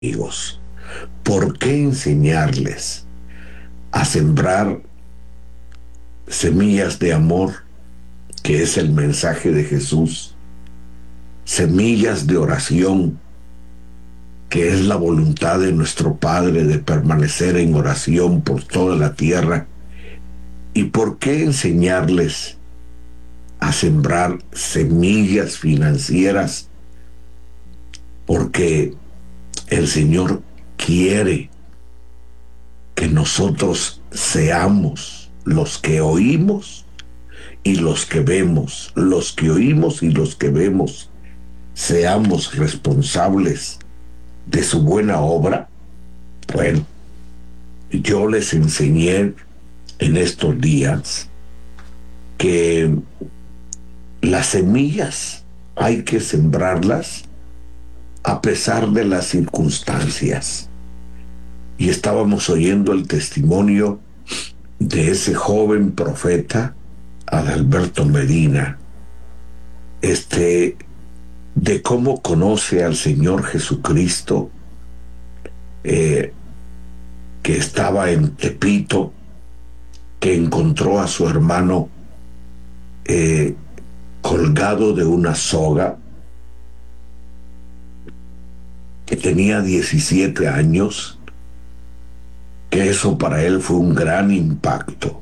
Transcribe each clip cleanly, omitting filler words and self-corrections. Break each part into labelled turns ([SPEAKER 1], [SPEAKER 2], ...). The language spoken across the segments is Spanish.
[SPEAKER 1] amigos. ¿Por qué enseñarles a sembrar semillas de amor, que es el mensaje de Jesús? Semillas de oración, que es la voluntad de nuestro Padre de permanecer en oración por toda la tierra. ¿Y por qué enseñarles a sembrar semillas financieras? Porque el Señor quiere que nosotros seamos los que oímos y los que vemos, los que oímos y los que vemos, seamos responsables de su buena obra. Bueno, yo les enseñé en estos días que las semillas hay que sembrarlas a pesar de las circunstancias. Y estábamos oyendo el testimonio de ese joven profeta, Adalberto Medina, de cómo conoce al Señor Jesucristo, que estaba en Tepito, que encontró a su hermano colgado de una soga, que tenía 17 años, que eso para él fue un gran impacto,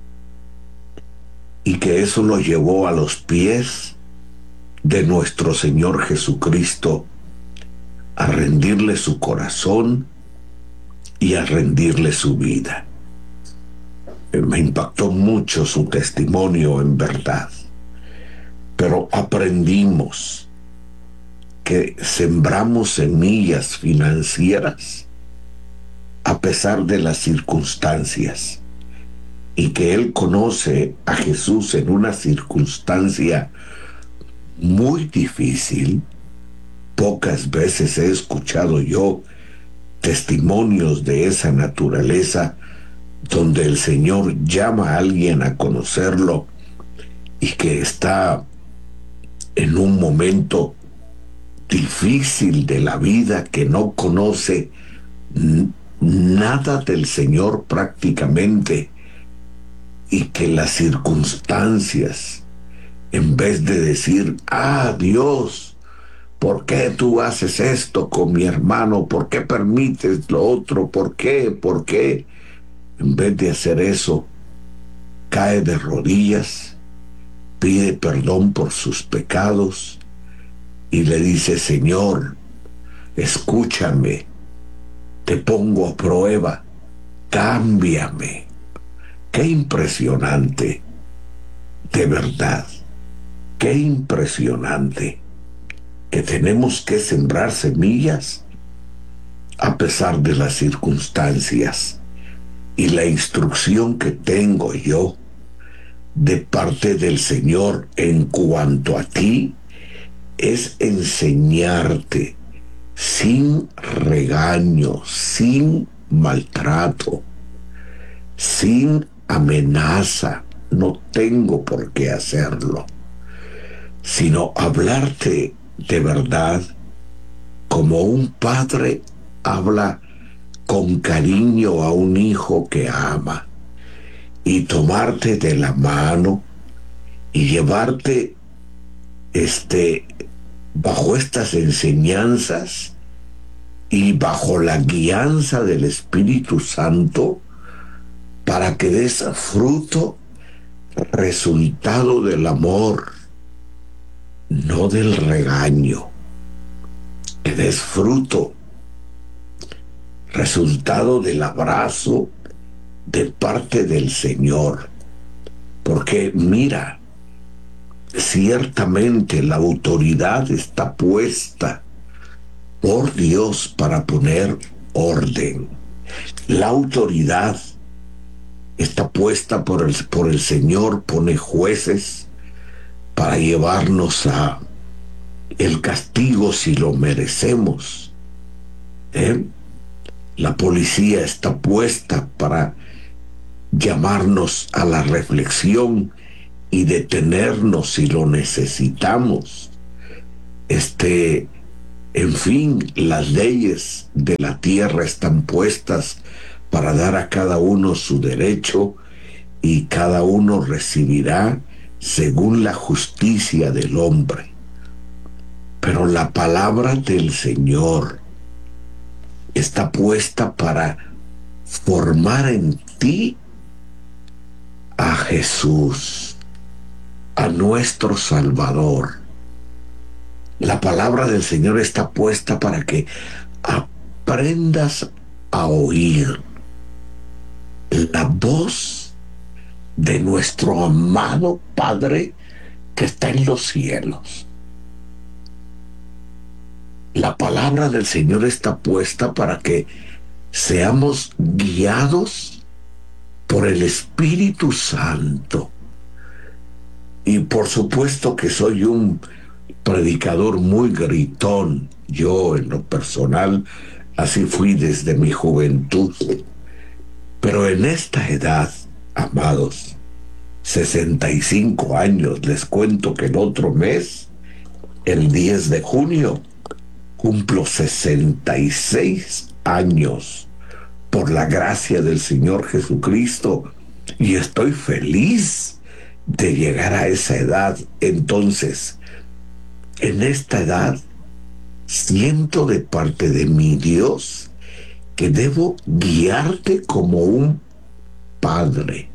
[SPEAKER 1] y que eso lo llevó a los pies de nuestro Señor Jesucristo, a rendirle su corazón y a rendirle su vida. Me impactó mucho su testimonio, en verdad, pero aprendimos que sembramos semillas financieras a pesar de las circunstancias, y que él conoce a Jesús en una circunstancia muy difícil. Pocas veces he escuchado yo testimonios de esa naturaleza, donde el Señor llama a alguien a conocerlo y que está en un momento difícil de la vida, que no conoce nada del Señor prácticamente, y que las circunstancias, en vez de decir, Dios, ¿por qué tú haces esto con mi hermano? ¿Por qué permites lo otro? ¿Por qué? ¿Por qué? En vez de hacer eso, cae de rodillas, pide perdón por sus pecados y le dice, Señor, escúchame, te pongo a prueba, cámbiame. Qué impresionante, de verdad, qué impresionante, que tenemos que sembrar semillas a pesar de las circunstancias. Y la instrucción que tengo yo de parte del Señor en cuanto a ti es enseñarte sin regaño, sin maltrato, sin amenaza. No tengo por qué hacerlo, sino hablarte de verdad, como un padre habla con cariño a un hijo que ama, y tomarte de la mano y llevarte bajo estas enseñanzas y bajo la guianza del Espíritu Santo, para que des fruto, resultado del amor, no del regaño. Que des fruto, resultado del abrazo de parte del Señor. Porque mira, ciertamente la autoridad está puesta por Dios para poner orden. La autoridad está puesta por el Señor, pone jueces para llevarnos a el castigo si lo merecemos. La policía está puesta para llamarnos a la reflexión y detenernos si lo necesitamos. En fin, las leyes de la tierra están puestas para dar a cada uno su derecho y cada uno recibirá según la justicia del hombre. Pero la palabra del Señor está puesta para formar en ti a Jesús, a nuestro Salvador. La palabra del Señor está puesta para que aprendas a oír la voz de nuestro amado Padre que está en los cielos. La palabra del Señor está puesta para que seamos guiados por el Espíritu Santo. Y por supuesto que soy un predicador muy gritón. Yo, en lo personal, así fui desde mi juventud. Pero en esta edad, amados, 65 años, les cuento que el otro mes, el 10 de junio, cumplo 66 años por la gracia del Señor Jesucristo y estoy feliz de llegar a esa edad. Entonces, en esta edad, siento de parte de mi Dios que debo guiarte como un padre.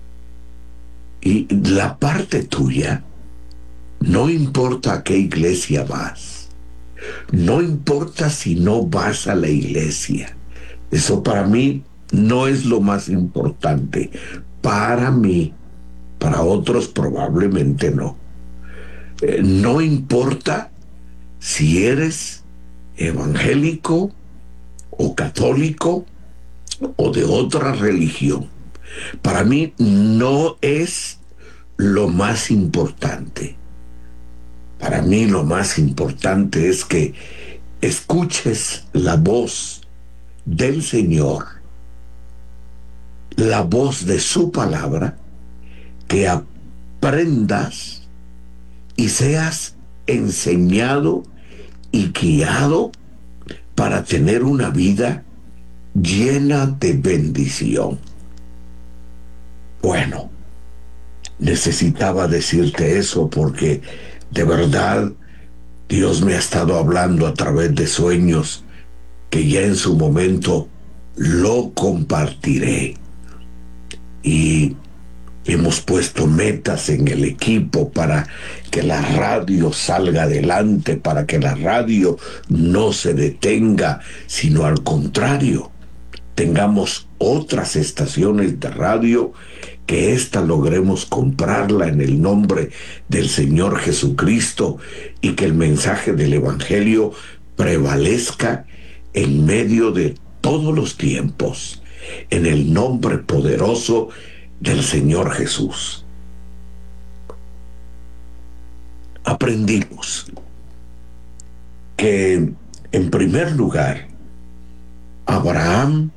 [SPEAKER 1] Y la parte tuya, no importa a qué iglesia vas, no importa si no vas a la iglesia, eso para mí no es lo más importante. Para mí, para otros probablemente no. No importa si eres evangélico o católico o de otra religión. Para mí no es lo más importante. Para mí lo más importante es que escuches la voz del Señor, la voz de su palabra, que aprendas y seas enseñado y guiado para tener una vida llena de bendición. Bueno, necesitaba decirte eso porque de verdad Dios me ha estado hablando a través de sueños que ya en su momento lo compartiré. Y hemos puesto metas en el equipo para que la radio salga adelante, para que la radio no se detenga, sino al contrario, tengamos otras estaciones de radio, que ésta logremos comprarla en el nombre del Señor Jesucristo y que el mensaje del Evangelio prevalezca en medio de todos los tiempos, en el nombre poderoso del Señor Jesús. Aprendimos que, en primer lugar, Abraham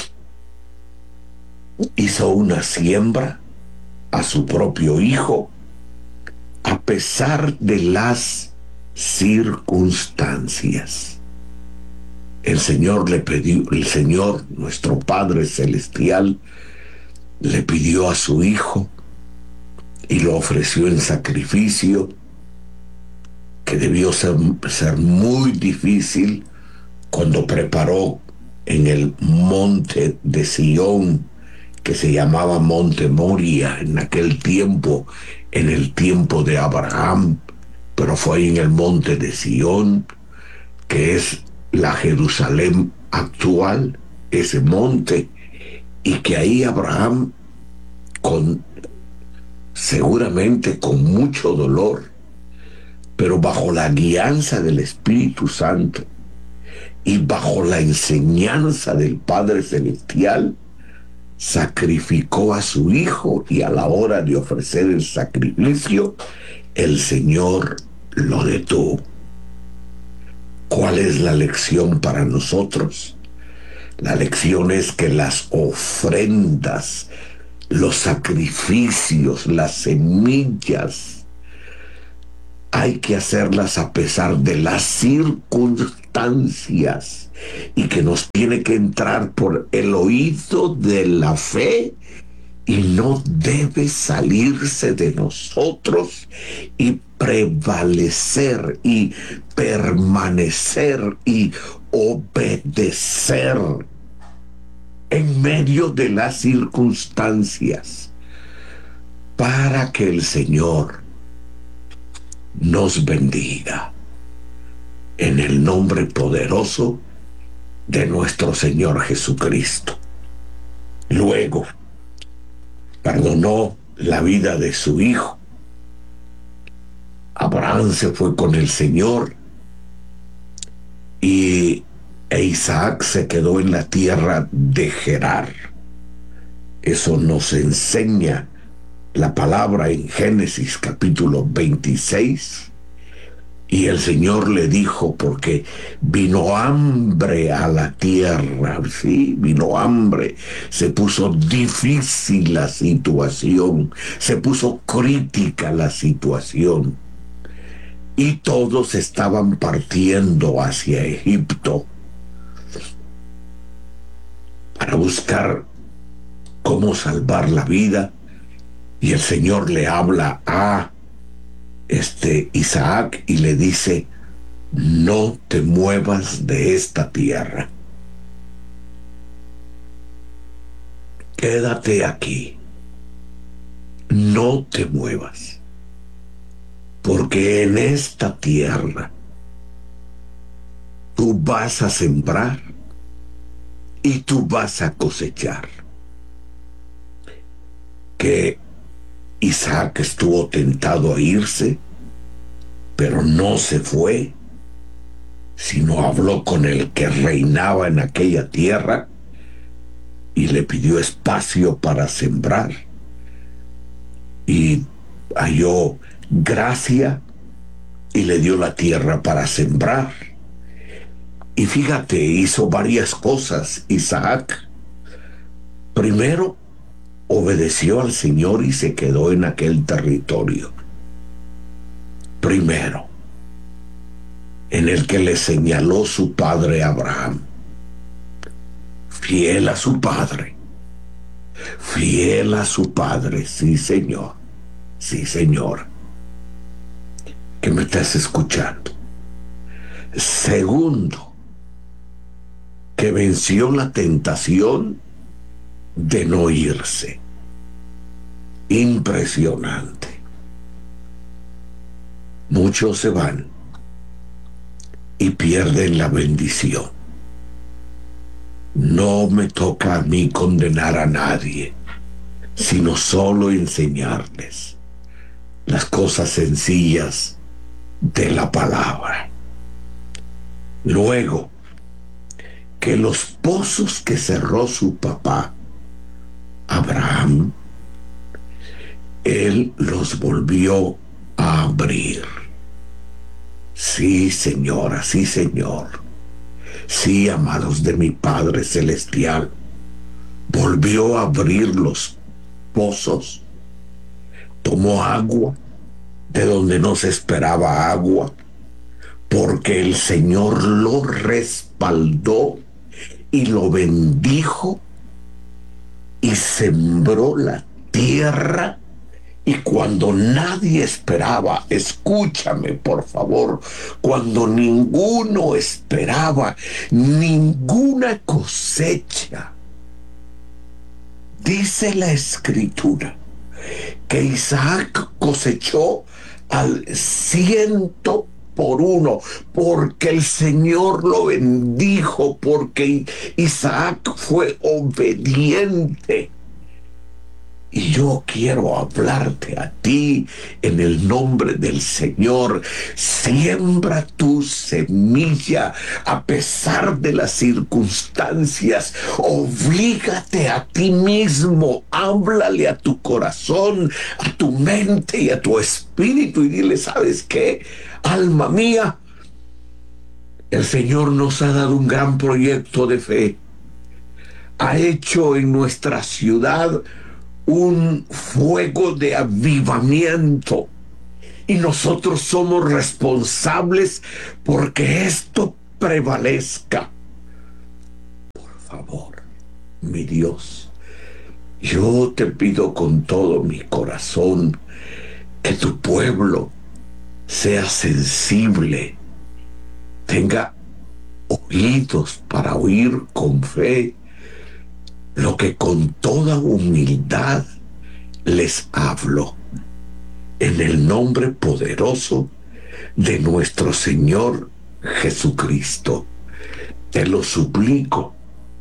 [SPEAKER 1] hizo una siembra a su propio hijo a pesar de las circunstancias. El Señor, nuestro Padre Celestial, le pidió a su hijo y lo ofreció en sacrificio, que debió ser muy difícil cuando preparó en el monte de Sión, que se llamaba Monte Moria en aquel tiempo, en el tiempo de Abraham, pero fue en el monte de Sión, que es la Jerusalén actual, ese monte, y que ahí Abraham, seguramente con mucho dolor, pero bajo la guianza del Espíritu Santo y bajo la enseñanza del Padre Celestial, sacrificó a su hijo, y a la hora de ofrecer el sacrificio, el Señor lo detuvo. ¿Cuál es la lección para nosotros? La lección es que las ofrendas, los sacrificios, las semillas, hay que hacerlas a pesar de las circunstancias circunstancias y que nos tiene que entrar por el oído de la fe y no debe salirse de nosotros y prevalecer y permanecer y obedecer en medio de las circunstancias para que el Señor nos bendiga en el nombre poderoso de nuestro Señor Jesucristo. Luego perdonó la vida de su hijo. Abraham se fue con el Señor e Isaac se quedó en la tierra de Gerar. Eso nos enseña la palabra en Génesis capítulo 26. Y el Señor le dijo, porque vino hambre a la tierra, sí, vino hambre, se puso difícil la situación, se puso crítica la situación. Y todos estaban partiendo hacia Egipto para buscar cómo salvar la vida. Y el Señor le habla a Isaac y le dice: no te muevas de esta tierra, quédate aquí, no te muevas, porque en esta tierra tú vas a sembrar y tú vas a cosechar. Que Isaac estuvo tentado a irse, pero no se fue, sino habló con el que reinaba en aquella tierra y le pidió espacio para sembrar. Y halló gracia y le dio la tierra para sembrar. Y fíjate, hizo varias cosas Isaac. Primero, obedeció al Señor y se quedó en aquel territorio. Primero, en el que le señaló su padre Abraham. Fiel a su padre. Fiel a su padre, sí, Señor. Sí, Señor. Que me estás escuchando. Segundo, que venció la tentación de no irse. Impresionante. Muchos se van y pierden la bendición. No me toca a mí condenar a nadie, sino solo enseñarles las cosas sencillas de la palabra. Luego, que los pozos que cerró su papá Abraham, él los volvió a abrir. Sí, señora, sí, señor. Sí, amados de mi Padre Celestial, volvió a abrir los pozos, tomó agua de donde no se esperaba agua, porque el Señor lo respaldó y lo bendijo y sembró la tierra. Y cuando nadie esperaba, escúchame por favor, cuando ninguno esperaba ninguna cosecha, dice la Escritura que Isaac cosechó al 100%, porque el Señor lo bendijo, porque Isaac fue obediente. Y yo quiero hablarte a ti en el nombre del Señor. Siembra tu semilla a pesar de las circunstancias. Oblígate a ti mismo. Háblale a tu corazón, a tu mente y a tu espíritu y dile: ¿sabes qué, alma mía? El Señor nos ha dado un gran proyecto de fe. Ha hecho en nuestra ciudad un fuego de avivamiento y nosotros somos responsables porque esto prevalezca. Por favor, mi Dios, yo te pido con todo mi corazón que tu pueblo sea sensible, tenga oídos para oír con fe lo que con toda humildad les hablo. En el nombre poderoso de nuestro Señor Jesucristo, te lo suplico,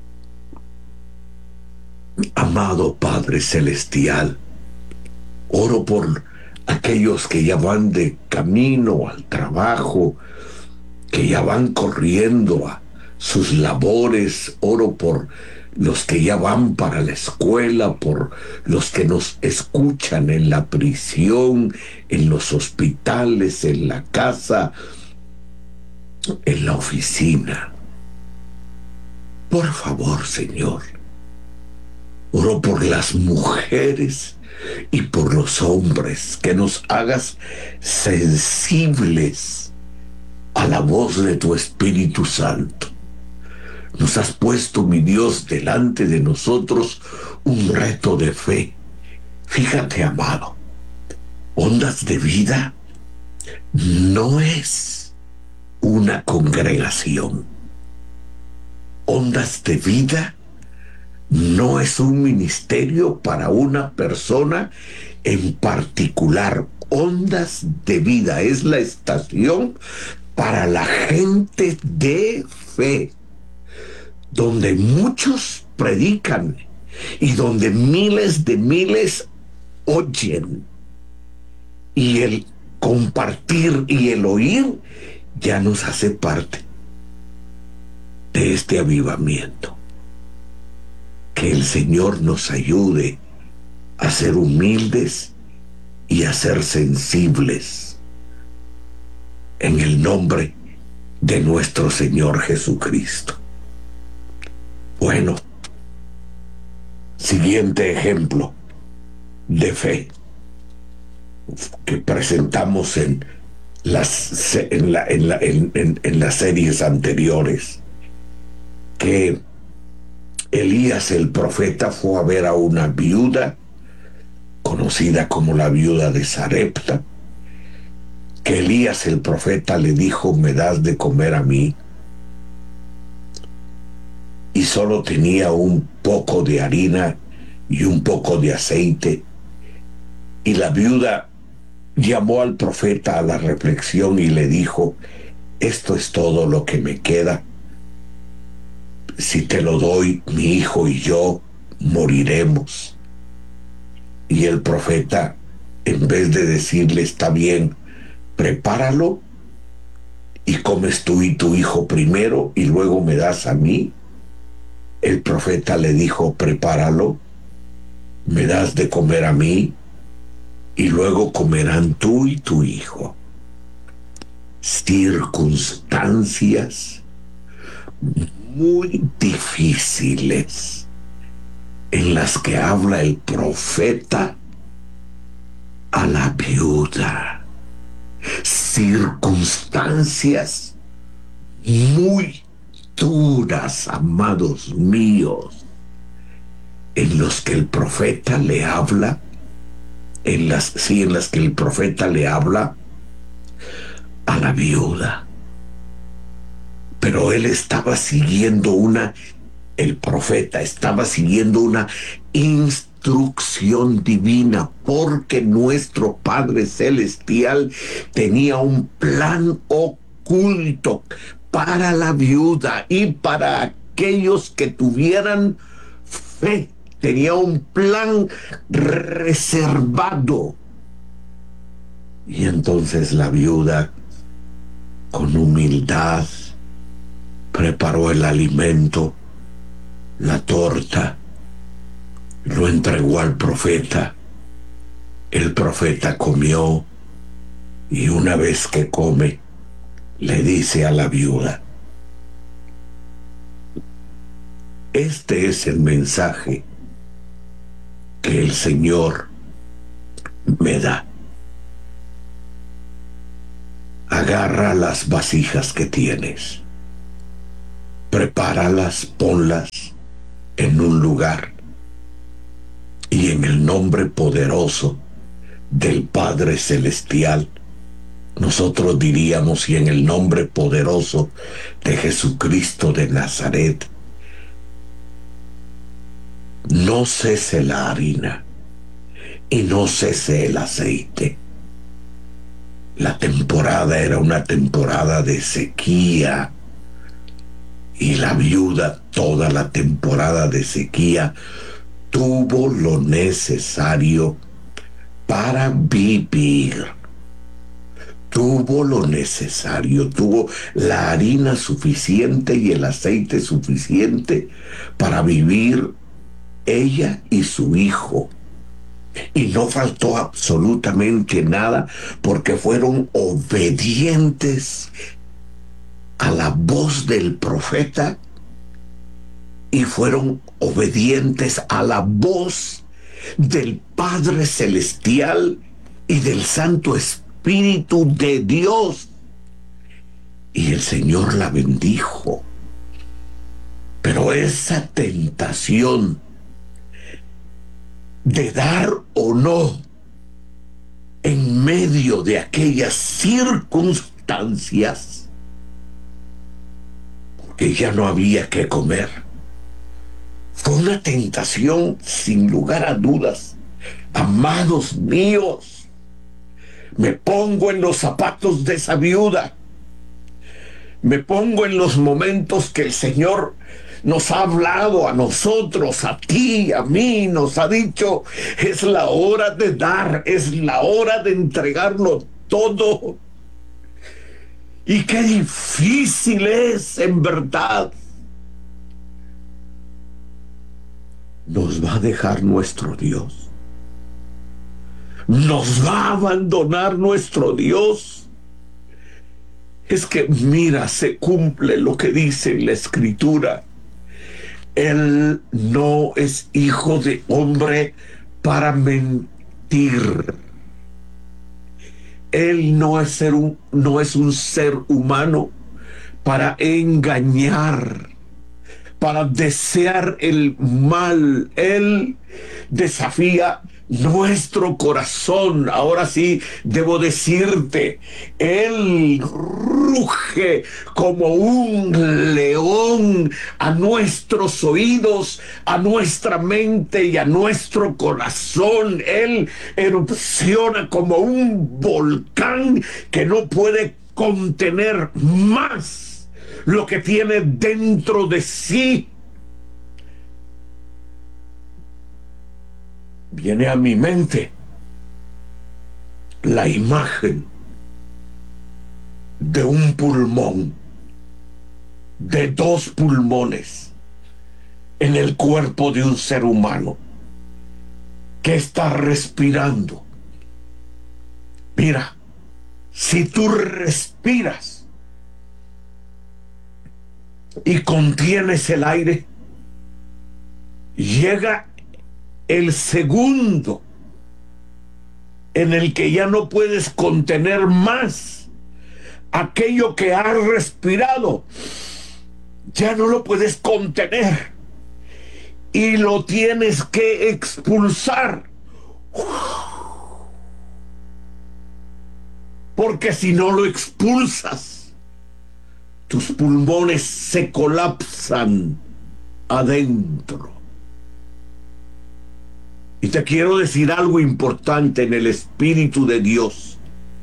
[SPEAKER 1] amado Padre Celestial. Oro por aquellos que ya van de camino al trabajo, que ya van corriendo a sus labores. Oro por los que ya van para la escuela, por los que nos escuchan en la prisión, en los hospitales, en la casa, en la oficina. Por favor, Señor, oro por las mujeres y por los hombres, que nos hagas sensibles a la voz de tu Espíritu Santo. Nos has puesto, mi Dios, delante de nosotros un reto de fe. Fíjate, amado, Ondas de Vida no es una congregación. Ondas de Vida no es un ministerio para una persona en particular. Ondas de Vida es la estación para la gente de fe, donde muchos predican y donde miles de miles oyen. Y el compartir y el oír ya nos hace parte de este avivamiento. Que el Señor nos ayude a ser humildes y a ser sensibles, en el nombre de nuestro Señor Jesucristo. Bueno, siguiente ejemplo de fe que presentamos en las series anteriores, que Elías el profeta fue a ver a una viuda conocida como la viuda de Sarepta, que Elías el profeta le dijo: me das de comer a mí, y solo tenía un poco de harina y un poco de aceite. Y la viuda llamó al profeta a la reflexión y le dijo: esto es todo lo que me queda. Si te lo doy, mi hijo y yo moriremos. Y el profeta, en vez de decirle: está bien, prepáralo y comes tú y tu hijo primero y luego me das a mí, el profeta le dijo: prepáralo, me das de comer a mí y luego comerán tú y tu hijo. Circunstancias muy difíciles en las que habla el profeta a la viuda. Circunstancias muy duras, amados míos, en los que el profeta le habla, en las que el profeta le habla a la viuda. Pero él estaba siguiendo el profeta estaba siguiendo una instrucción divina, porque nuestro Padre Celestial tenía un plan oculto para la viuda y para aquellos que tuvieran fe. Tenía un plan reservado. Y entonces la viuda, con humildad, preparó el alimento, la torta, lo entregó al profeta. El profeta comió, y una vez que come, le dice a la viuda: este es el mensaje que el Señor me da. Agarra las vasijas que tienes prepáralas, ponlas en un lugar. Y en el nombre poderoso del Padre Celestial, nosotros diríamos, y en el nombre poderoso de Jesucristo de Nazaret, no cese la harina y no cese el aceite. La temporada era una temporada de sequía, y la viuda toda la temporada de sequía tuvo lo necesario para vivir. Tuvo lo necesario, tuvo la harina suficiente y el aceite suficiente para vivir ella y su hijo. Y no faltó absolutamente nada, porque fueron obedientes a la voz del profeta y fueron obedientes a la voz del Padre Celestial y del Santo Espíritu de Dios. Y el Señor la bendijo. Pero esa tentación de dar o no en medio de aquellas circunstancias, porque ya no había que comer, fue una tentación sin lugar a dudas. Amados míos, me pongo en los zapatos de esa viuda, me pongo en los momentos que el Señor nos ha hablado a nosotros, a ti, a mí, nos ha dicho: es la hora de dar, es la hora de entregarlo todo. Y qué difícil es, en verdad. Nos va a dejar nuestro Dios, nos va a abandonar nuestro Dios. Es que mira, se cumple lo que dice en la Escritura: Él no es hijo de hombre para mentir. Él no es un ser humano para engañar, para desear el mal. Él desafía nuestro corazón. Ahora sí, debo decirte, Él ruge como un león a nuestros oídos, a nuestra mente y a nuestro corazón. Él erupciona como un volcán que no puede contener más lo que tiene dentro de sí. Viene a mi mente la imagen de un pulmón, de dos pulmones en el cuerpo de un ser humano que está respirando. Mira, si tú respiras y contienes el aire, llega el segundo en el que ya no puedes contener más aquello que has respirado. Ya no lo puedes contener y lo tienes que expulsar, porque si no lo expulsas, tus pulmones se colapsan adentro. Y te quiero decir algo importante en el Espíritu de Dios.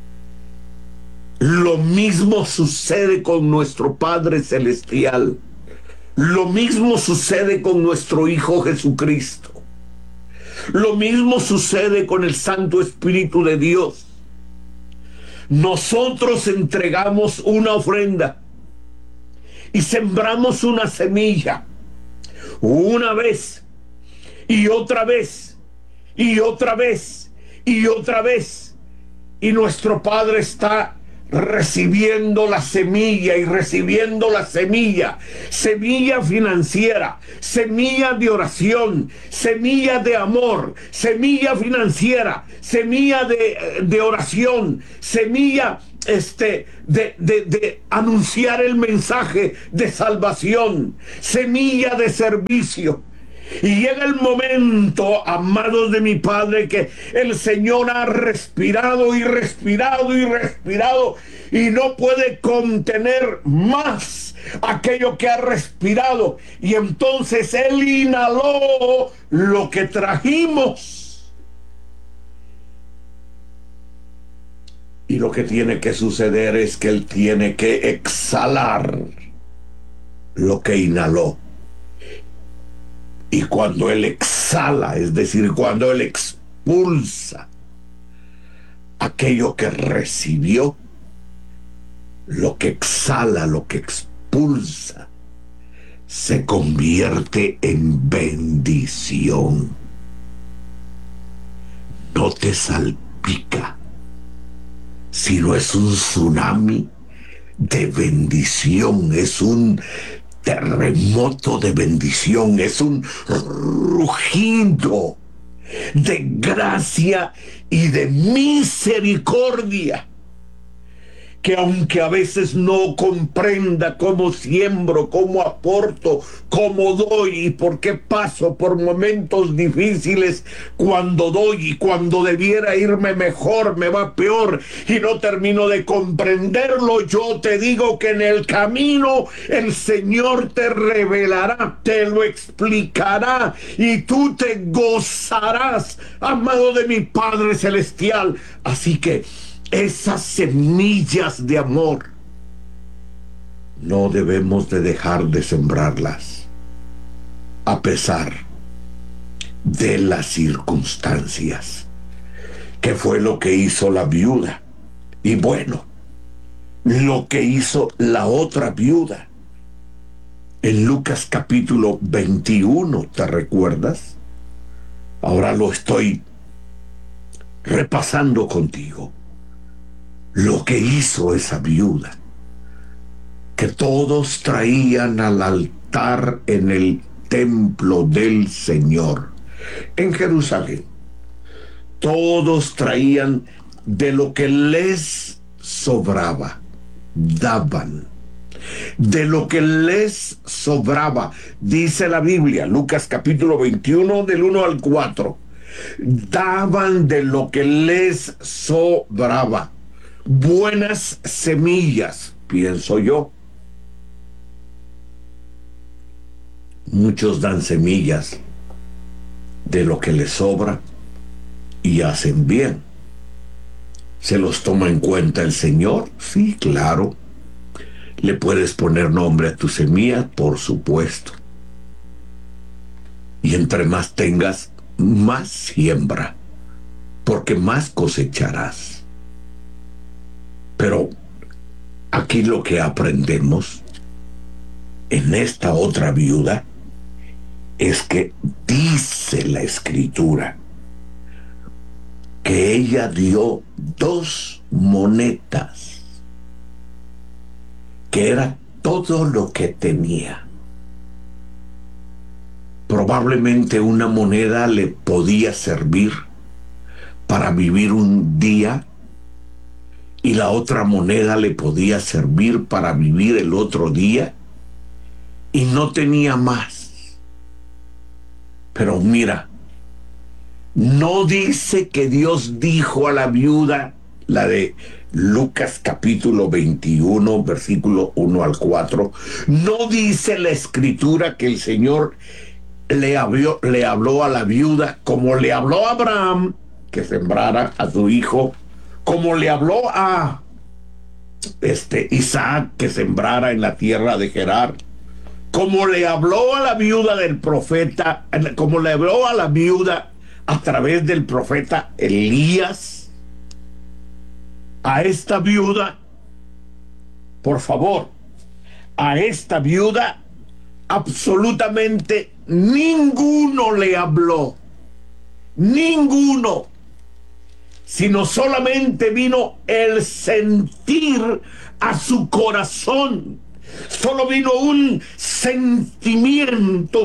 [SPEAKER 1] Lo mismo sucede con nuestro Padre Celestial. Lo mismo sucede con nuestro Hijo Jesucristo. Lo mismo sucede con el Santo Espíritu de Dios. Nosotros entregamos una ofrenda y sembramos una semilla una vez y otra vez y otra vez y otra vez, y nuestro Padre está recibiendo la semilla y recibiendo la semilla, semilla financiera, semilla de oración, semilla de amor, semilla financiera, semilla de oración, semilla de anunciar el mensaje de salvación, semilla de servicio. Y llega el momento, amados de mi Padre, que el Señor ha respirado y respirado y respirado y no puede contener más aquello que ha respirado. Y entonces Él inhaló lo que trajimos. Y lo que tiene que suceder es que Él tiene que exhalar lo que inhaló. Y cuando Él exhala, es decir, cuando Él expulsa aquello que recibió, lo que exhala, lo que expulsa, se convierte en bendición. No te salpica, sino es un tsunami de bendición, es un terremoto de bendición, es un rugido de gracia y de misericordia, que aunque a veces no comprenda cómo siembro, cómo aporto, cómo doy y por qué paso por momentos difíciles cuando doy, y cuando debiera irme mejor me va peor y no termino de comprenderlo, yo te digo que en el camino el Señor te revelará, te lo explicará y tú te gozarás, amado de mi Padre Celestial. Así que esas semillas de amor no debemos de dejar de sembrarlas a pesar de las circunstancias, que fue lo que hizo la viuda. Y bueno, lo que hizo la otra viuda en Lucas capítulo 21, ¿te recuerdas? Ahora lo estoy repasando contigo. Lo que hizo esa viuda, que todos traían al altar en el templo del Señor en Jerusalén. Todos traían de lo que les sobraba, daban. De lo que les sobraba, dice la Biblia, Lucas capítulo 21, del 1 al 4. Daban de lo que les sobraba. Buenas semillas, pienso yo. Muchos dan semillas de lo que les sobra y hacen bien. ¿Se los toma en cuenta el Señor? Sí, claro. ¿Le puedes poner nombre a tu semilla? Por supuesto. Y entre más tengas, más siembra, porque más cosecharás. Pero aquí lo que aprendemos en esta otra viuda es que dice la Escritura que ella dio 2 monedas, que era todo lo que tenía. Probablemente una moneda le podía servir para vivir un día y la otra moneda le podía servir para vivir el otro día, y no tenía más. Pero mira, no dice que Dios dijo a la viuda, la de Lucas capítulo 21, versículo 1 al 4, no dice la Escritura que el Señor le habló a la viuda como le habló a Abraham, que sembrara a su hijo, como le habló a Isaac, que sembrara en la tierra de Gerar, como le habló a la viuda del profeta, como le habló a la viuda a través del profeta Elías. A esta viuda, por favor, a esta viuda absolutamente ninguno le habló, ninguno, sino solamente vino el sentir a su corazón. Solo vino un sentimiento,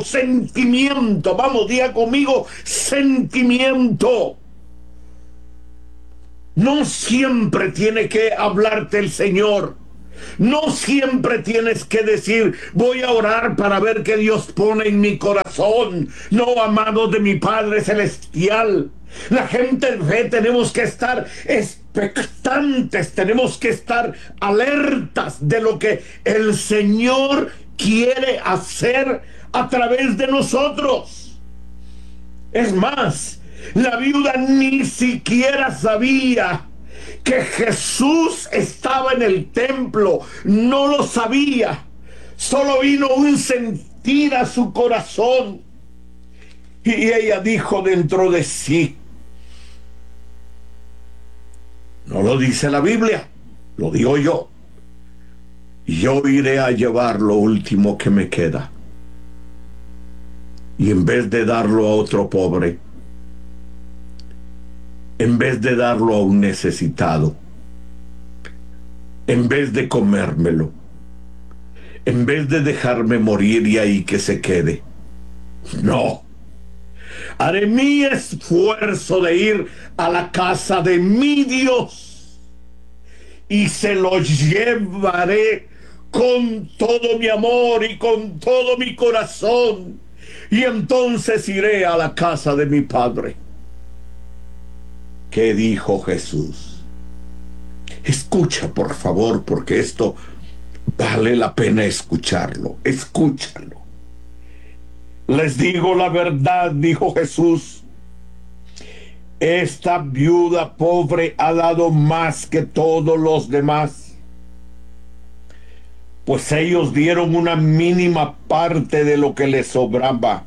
[SPEAKER 1] vamos, diga conmigo, sentimiento. No siempre tiene que hablarte el Señor. No siempre tienes que decir, voy a orar para ver qué Dios pone en mi corazón. No, amados de mi Padre Celestial. La gente de fe tenemos que estar expectantes, tenemos que estar alertas de lo que el Señor quiere hacer a través de nosotros. Es más, la viuda ni siquiera sabía que Jesús estaba en el templo. No lo sabía. Solo vino un sentir a su corazón. Y ella dijo dentro de sí. No lo dice la Biblia, lo digo yo. Yo iré a llevar lo último que me queda. Y en vez de darlo a otro pobre, en vez de darlo a un necesitado, en vez de comérmelo, en vez de dejarme morir y ahí que se quede, no. Haré mi esfuerzo de ir a la casa de mi Dios y se lo llevaré con todo mi amor y con todo mi corazón. Y entonces iré a la casa de mi Padre. ¿Qué dijo Jesús? Escucha, por favor, porque esto vale la pena escucharlo. Escúchalo. Les digo la verdad, dijo Jesús. Esta viuda pobre ha dado más que todos los demás, pues ellos dieron una mínima parte de lo que les sobraba.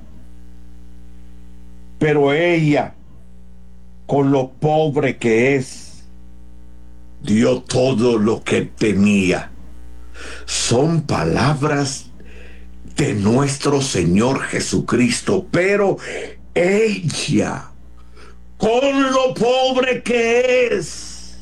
[SPEAKER 1] Pero ella, con lo pobre que es, dio todo lo que tenía. Son palabras de nuestro Señor Jesucristo. Pero ella, con lo pobre que es,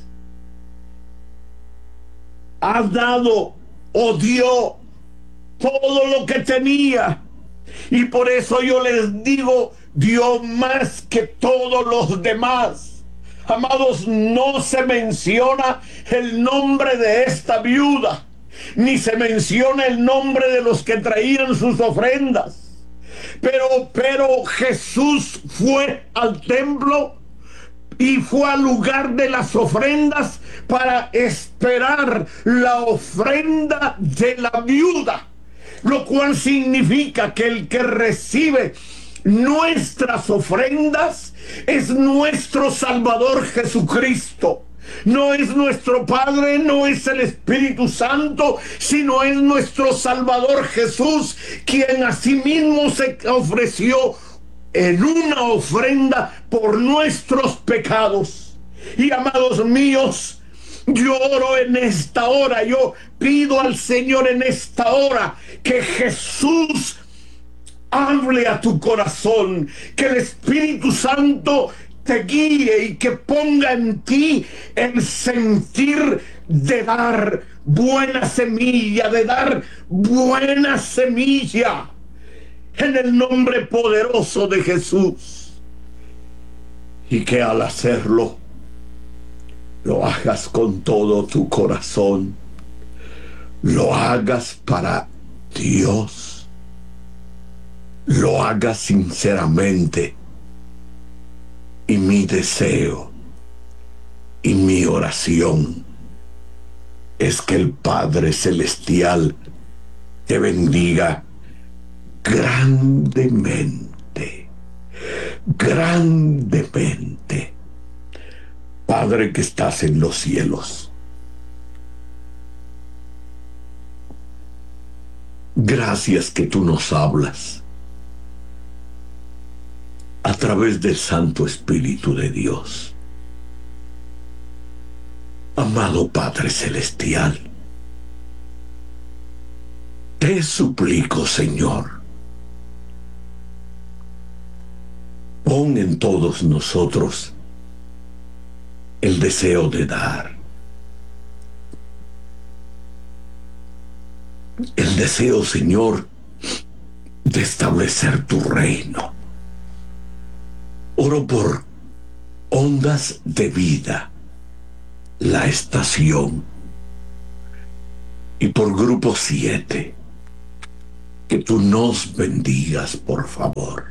[SPEAKER 1] ha dado o dio todo lo que tenía. Y por eso yo les digo, dio más que todos los demás. Amados, no se menciona el nombre de esta viuda, ni se menciona el nombre de los que traían sus ofrendas. Pero Jesús fue al templo y fue al lugar de las ofrendas para esperar la ofrenda de la viuda, lo cual significa que el que recibe nuestras ofrendas es nuestro Salvador Jesucristo. No es nuestro Padre, no es el Espíritu Santo, sino es nuestro Salvador Jesús, quien asimismo se ofreció en una ofrenda por nuestros pecados. Y amados míos, yo oro en esta hora, yo pido al Señor en esta hora que Jesús hable a tu corazón, que el Espíritu Santo te guíe y que ponga en ti el sentir de dar buena semilla, de dar buena semilla, en el nombre poderoso de Jesús. Y que al hacerlo, lo hagas con todo tu corazón, lo hagas para Dios, lo hagas sinceramente. Y mi deseo y mi oración es que el Padre Celestial te bendiga grandemente, grandemente. Padre que estás en los cielos, gracias que tú nos hablas a través del Santo Espíritu de Dios. Amado Padre Celestial, te suplico, Señor, pon en todos nosotros el deseo de dar, el deseo, Señor, de establecer tu reino. Oro por ondas de vida la estación. Y por grupo 7, que tú nos bendigas, por favor.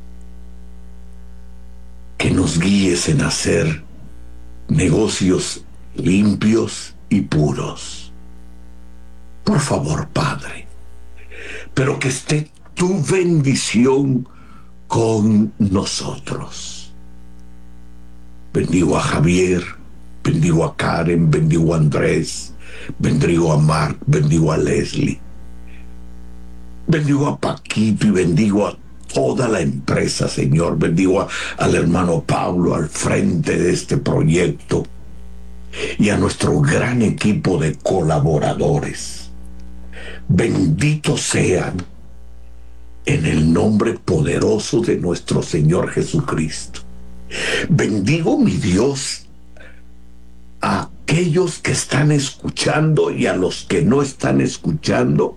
[SPEAKER 1] Que nos guíes en hacer negocios limpios y puros. Por favor, Padre. Pero que esté tu bendición con nosotros. Bendigo a Javier, bendigo a Karen, bendigo a Andrés, bendigo a Mark, bendigo a Leslie, bendigo a Paquito y bendigo a toda la empresa, Señor. Bendigo al hermano Pablo al frente de este proyecto y a nuestro gran equipo de colaboradores. Benditos sean en el nombre poderoso de nuestro Señor Jesucristo. Bendigo, mi Dios, a aquellos que están escuchando y a los que no están escuchando.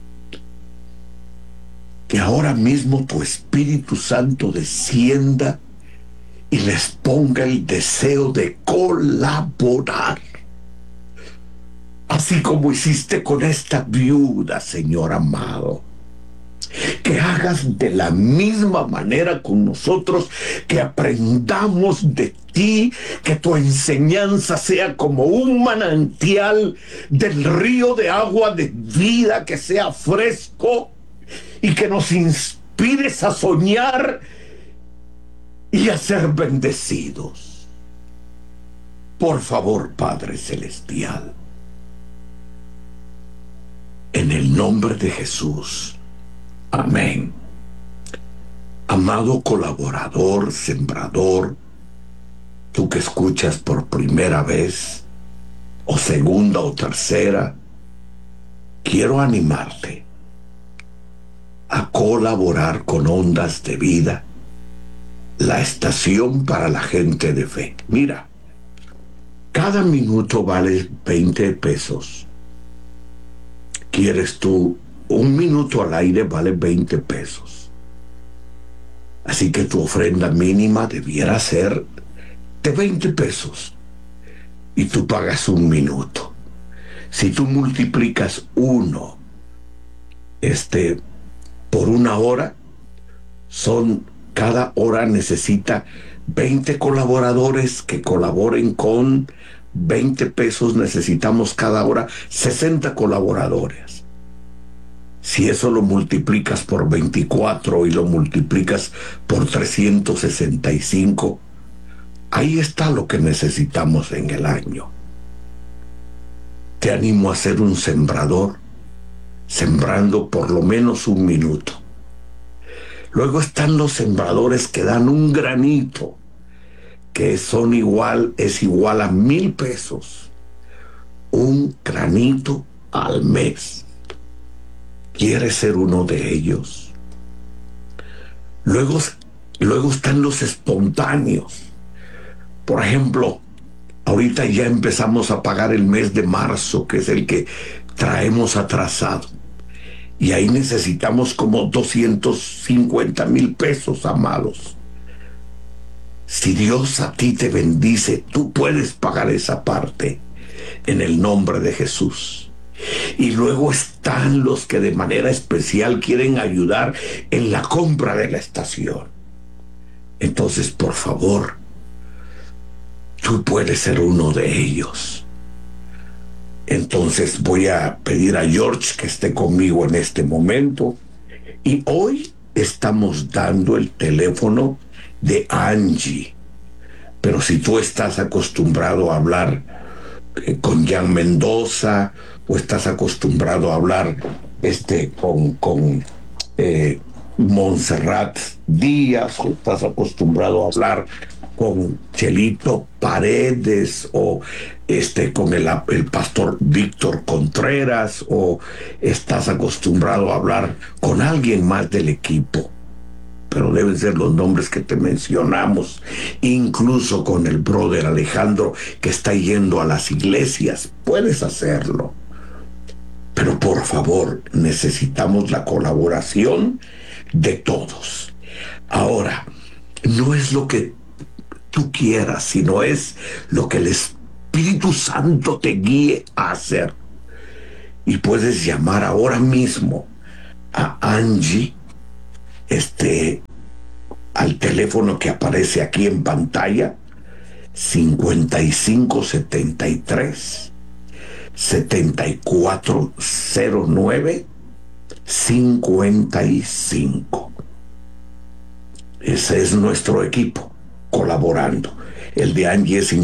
[SPEAKER 1] Que ahora mismo tu Espíritu Santo descienda y les ponga el deseo de colaborar. Así como hiciste con esta viuda, Señor amado. Que hagas de la misma manera con nosotros, que aprendamos de ti, que tu enseñanza sea como un manantial del río de agua de vida, que sea fresco y que nos inspires a soñar y a ser bendecidos. Por favor, Padre Celestial, en el nombre de Jesús. Amén. Amado colaborador, sembrador, tú que escuchas por primera vez, o segunda o tercera, quiero animarte a colaborar con Ondas de Vida, la estación para la gente de fe. Mira, cada minuto vale 20 pesos. ¿Quieres tú? Un minuto al aire vale 20 pesos. Así que tu ofrenda mínima debiera ser de 20 pesos. Y tú pagas un minuto. Si tú multiplicas uno, por una hora, cada hora necesita 20 colaboradores que colaboren con 20 pesos. Necesitamos cada hora 60 colaboradores. Si eso lo multiplicas por 24 y lo multiplicas por 365, ahí está lo que necesitamos en el año. Te animo a ser un sembrador, sembrando por lo menos un minuto. Luego están los sembradores que dan un granito, que es igual a 1,000 pesos. Un granito al mes. ¿Quieres ser uno de ellos? Luego están los espontáneos. Por ejemplo, ahorita ya empezamos a pagar el mes de marzo, que es el que traemos atrasado. Y ahí necesitamos como 250,000 pesos, amados. Si Dios a ti te bendice, tú puedes pagar esa parte en el nombre de Jesús. Y luego están los que de manera especial quieren ayudar en la compra de la estación. Entonces, por favor, tú puedes ser uno de ellos. Entonces voy a pedir a George que esté conmigo en este momento. Y hoy estamos dando el teléfono de Angie. Pero si tú estás acostumbrado a hablar con Jan Mendoza, o estás acostumbrado a hablar con Montserrat Díaz, o estás acostumbrado a hablar con Chelito Paredes, o con el pastor Víctor Contreras, o estás acostumbrado a hablar con alguien más del equipo, pero deben ser los nombres que te mencionamos, incluso con el brother Alejandro que está yendo a las iglesias, puedes hacerlo. Pero por favor, necesitamos la colaboración de todos. Ahora, no es lo que tú quieras, sino es lo que el Espíritu Santo te guíe a hacer. Y puedes llamar ahora mismo a Angie, al teléfono que aparece aquí en pantalla, 5573 7409 55. Ese es nuestro equipo colaborando. El de Angie es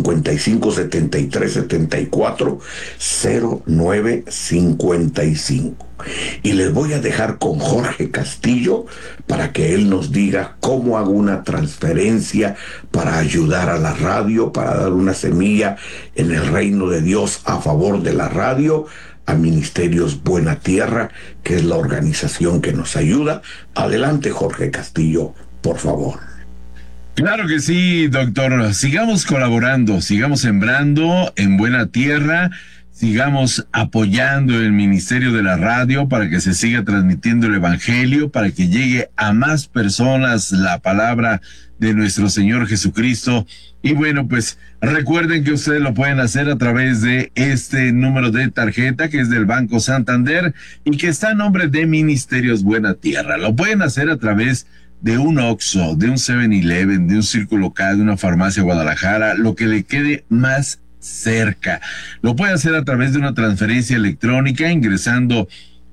[SPEAKER 1] 5573-740955. Y les voy a dejar con Jorge Castillo para que él nos diga cómo hago una transferencia para ayudar a la radio, para dar una semilla en el reino de Dios a favor de la radio, a Ministerios Buena Tierra, que es la organización que nos ayuda. Adelante, Jorge Castillo, por favor.
[SPEAKER 2] Claro que sí, doctor. Sigamos colaborando, sigamos sembrando en buena tierra, sigamos apoyando el Ministerio de la Radio para que se siga transmitiendo el Evangelio, para que llegue a más personas la palabra de nuestro Señor Jesucristo. Y bueno, pues recuerden que ustedes lo pueden hacer a través de este número de tarjeta que es del Banco Santander y que está a nombre de Ministerios Buena Tierra. Lo pueden hacer a través de un Oxxo, de un 7-Eleven, de un Círculo K, de una farmacia Guadalajara, lo que le quede más cerca. Lo puede hacer a través de una transferencia electrónica ingresando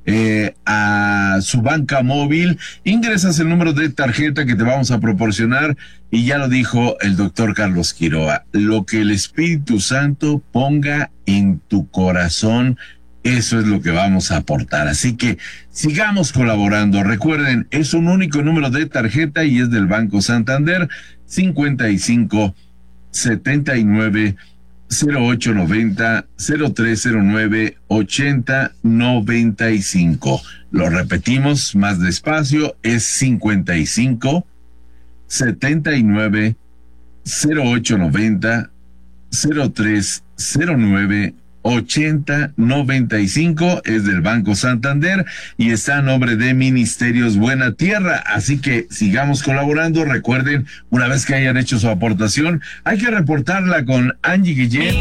[SPEAKER 2] a su banca móvil, ingresas el número de tarjeta que te vamos a proporcionar y ya lo dijo el doctor Carlos Quiroa, lo que el Espíritu Santo ponga en tu corazón, eso es lo que vamos a aportar. Así que sigamos colaborando. Recuerden, es un único número de tarjeta y es del Banco Santander, 55 79 0890 0309 8095. Lo repetimos más despacio, es 55 79 0890 0309 8095, es del Banco Santander y está a nombre de Ministerios Buena Tierra. Así que sigamos colaborando. Recuerden, una vez que hayan hecho su aportación, hay que reportarla con Angie Guillén.